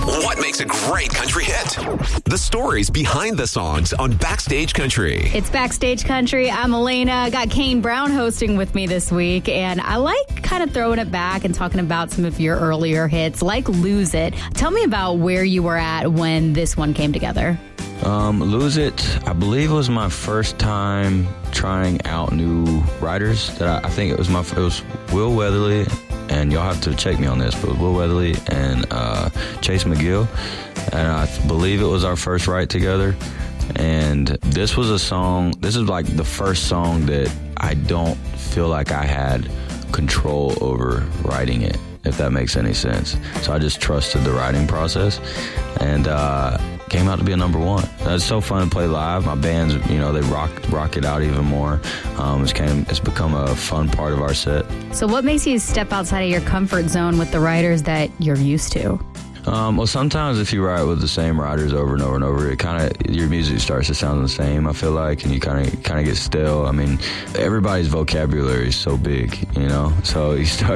What makes a great country hit? The stories behind the songs on Backstage Country. It's Backstage Country. I'm Elena. I got Kane Brown hosting with me this week, and I like kind of throwing it back and talking about some of your earlier hits, like Lose It. Tell me about where you were at when this one came together. Lose It, I believe, was my first time trying out new writers. That I think it was Will Weatherly, and you'll have to check me on this, but it was Will Weatherly and Chase McGill, and I believe it was our first write together. And this was a song, this is like the first song that I don't feel like I had control over writing it, if that makes any sense. So I just trusted the writing process, and came out to be a number one. It's so fun to play live. My bands, they rock it out even more. It's become a fun part of our set. So what makes you step outside of your comfort zone with the writers that you're used to? Well, sometimes if you write with the same writers over and over and over, your music starts to sound the same, I feel like, and you kind of get stale. I mean, everybody's vocabulary is so big, so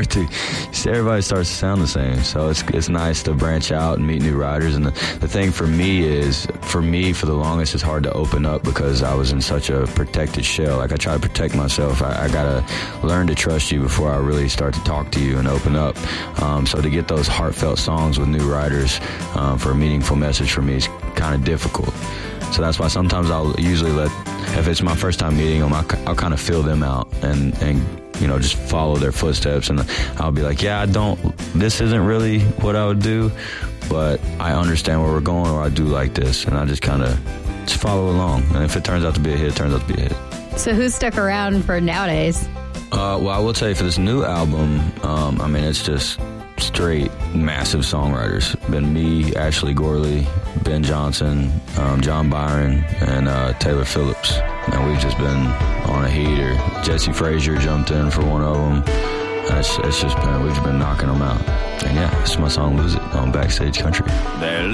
everybody starts to sound the same. So it's nice to branch out and meet new writers. And the thing for me, for the longest, it's hard to open up because I was in such a protected shell. Like, I try to protect myself. I gotta learn to trust you before I really start to talk to you and open up. So to get those heartfelt songs with new writers for a meaningful message for me is kind of difficult. So that's why sometimes I'll usually if it's my first time meeting them, I'll kind of feel them out and just follow their footsteps, and I'll be like, this isn't really what I would do, but I understand where we're going, or I do like this, and I just kind of follow along. And if it turns out to be a hit, it turns out to be a hit. So who's stuck around for nowadays? Well, I will tell you, for this new album, it's just straight massive songwriters. Been me, Ashley Gorley, Ben Johnson, John Byron, and Taylor Phillips. And we've just been on a heater. Jesse Frazier jumped in for one of them. We've just been knocking them out. And yeah, it's my song Lose It on Backstage Country.